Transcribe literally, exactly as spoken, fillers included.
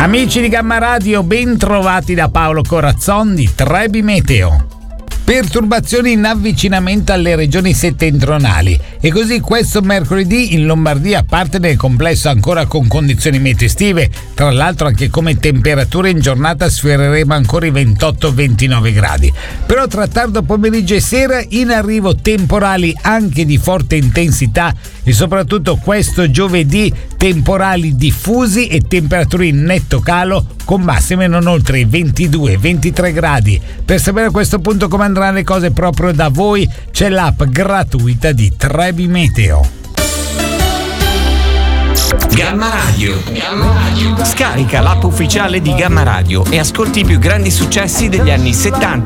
Amici di Gamma Radio, ben trovati da Paolo Corazzon di Trebi Meteo. Perturbazioni in avvicinamento alle regioni settentrionali e così questo mercoledì in Lombardia parte del complesso ancora con condizioni meteo estive, tra l'altro anche come temperature in giornata sfioreremo ancora i ventotto ventinove gradi, però tra tardo pomeriggio e sera in arrivo temporali anche di forte intensità e soprattutto questo giovedì temporali diffusi e temperature in netto calo con massime non oltre i ventidue ventitré gradi. Per sapere a questo punto come andranno le cose proprio da voi c'è l'app gratuita di Trebi Meteo. Gamma Radio. Gamma Radio. Scarica l'app ufficiale di Gamma Radio e ascolti i più grandi successi degli anni settanta,